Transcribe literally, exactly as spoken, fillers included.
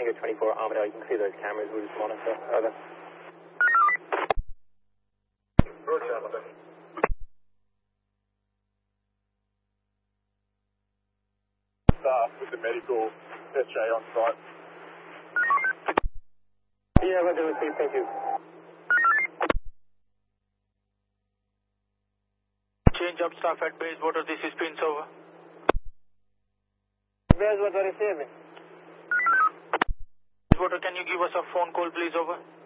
Tango twenty-four, Armadale, you can clear those cameras, we'll just monitor. Over. Roger, Armadale. Staff with the medical S J on site. Yeah, Roger, thank you. Change up staff at Bayswater, this is Prince over. Bayswater receiving. Bayswater, can you give us a phone call please over?